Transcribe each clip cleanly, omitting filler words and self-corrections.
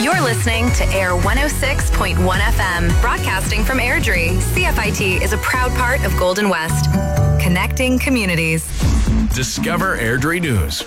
You're listening to Air 106.1 FM, broadcasting from Airdrie. CFIT is a proud part of Golden West, connecting communities. Discover Airdrie News.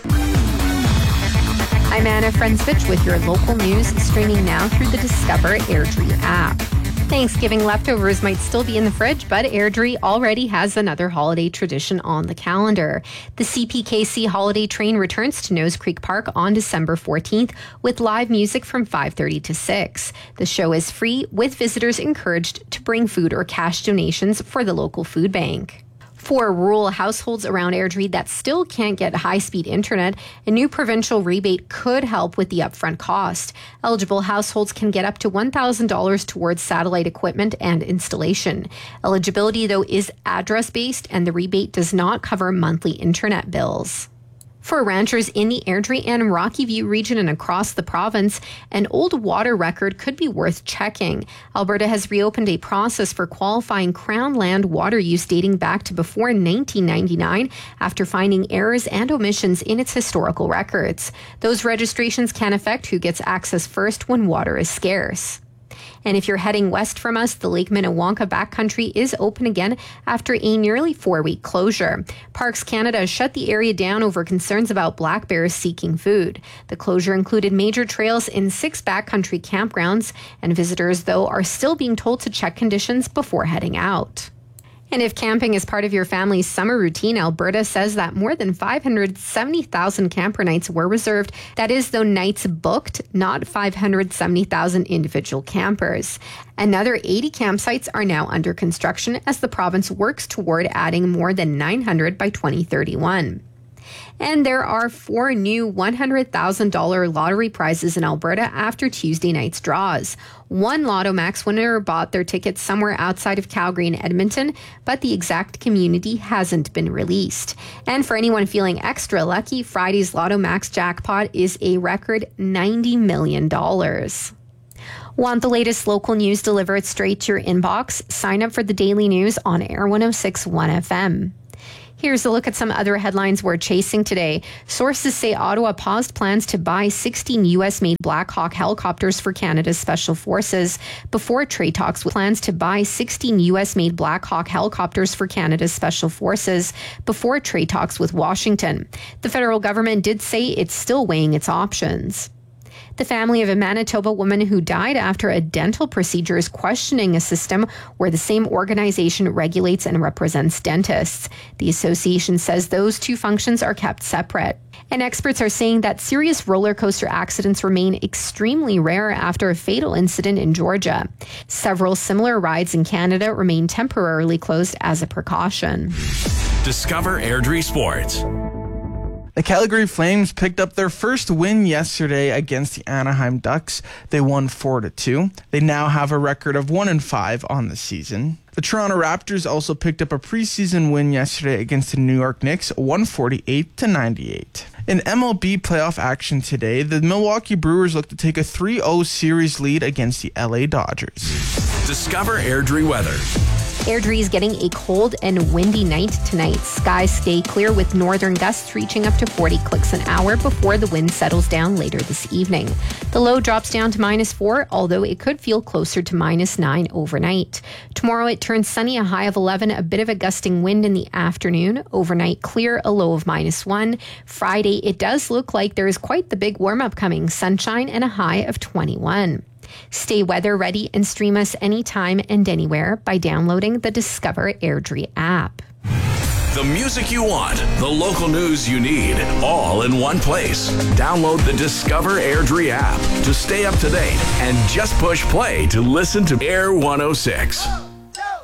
I'm Anna Frensvich with your local news, streaming now through the Discover Airdrie app. Thanksgiving leftovers might still be in the fridge, but Airdrie already has another holiday tradition on the calendar. The CPKC holiday train returns to Nose Creek Park on December 14th with live music from 5:30 to 6. The show is free, with visitors encouraged to bring food or cash donations for the local food bank. For rural households around Airdrie that still can't get high-speed internet, a new provincial rebate could help with the upfront cost. Eligible households can get up to $1,000 towards satellite equipment and installation. Eligibility, though, is address-based, and the rebate does not cover monthly internet bills. For ranchers in the Airdrie and Rocky View region and across the province, an old water record could be worth checking. Alberta has reopened a process for qualifying Crown land water use dating back to before 1999 after finding errors and omissions in its historical records. Those registrations can affect who gets access first when water is scarce. And if you're heading west from us, the Lake Minnewanka backcountry is open again after a nearly 4-week closure. Parks Canada shut the area down over concerns about black bears seeking food. The closure included major trails in 6 backcountry campgrounds, and visitors, though, are still being told to check conditions before heading out. And if camping is part of your family's summer routine, Alberta says that more than 570,000 camper nights were reserved. That is, though, nights booked, not 570,000 individual campers. Another 80 campsites are now under construction as the province works toward adding more than 900 by 2031. And there are 4 new $100,000 lottery prizes in Alberta after Tuesday night's draws. One Lotto Max winner bought their tickets somewhere outside of Calgary and Edmonton, but the exact community hasn't been released. And for anyone feeling extra lucky, Friday's Lotto Max jackpot is a record $90 million. Want the latest local news delivered straight to your inbox? Sign up for the Daily News on Air 106.1 FM. Here's a look at some other headlines we're chasing today. Sources say Ottawa paused plans to buy 16 U.S.-made Black Hawk helicopters for Canada's Special Forces before trade talks with plans to buy 16 U.S.-made Black Hawk helicopters for Canada's Special Forces before trade talks with Washington. The federal government did say it's still weighing its options. The family of a Manitoba woman who died after a dental procedure is questioning a system where the same organization regulates and represents dentists. The association says those two functions are kept separate. And experts are saying that serious roller coaster accidents remain extremely rare after a fatal incident in Georgia. Several similar rides in Canada remain temporarily closed as a precaution. Discover Airdrie Sports. The Calgary Flames picked up their first win yesterday against the Anaheim Ducks. They won 4-2. They now have a record of 1-5 on the season. The Toronto Raptors also picked up a preseason win yesterday against the New York Knicks, 148-98. In MLB playoff action today, the Milwaukee Brewers look to take a 3-0 series lead against the LA Dodgers. Discover Airdrie weather. Airdrie is getting a cold and windy night tonight. Skies stay clear with northern gusts reaching up to 40 clicks an hour before the wind settles down later this evening. The low drops down to -4, although it could feel closer to -9 overnight. Tomorrow it turns sunny, a high of 11, a bit of a gusting wind in the afternoon. Overnight clear, a low of -1. Friday it does look like there is quite the big warm-up coming, sunshine and a high of 21. Stay weather ready and stream us anytime and anywhere by downloading the Discover Airdrie app. The music you want, the local news you need, all in one place. Download the Discover Airdrie app to stay up to date and just push play to listen to Air 106.